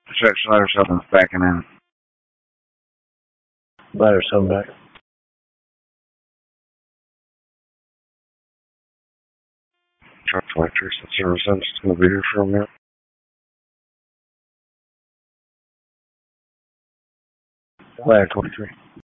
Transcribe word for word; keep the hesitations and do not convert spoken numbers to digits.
Six ladder something's backing in. Ladder something back. Truck electric service center is going to be here for a minute. Ladder twenty-three.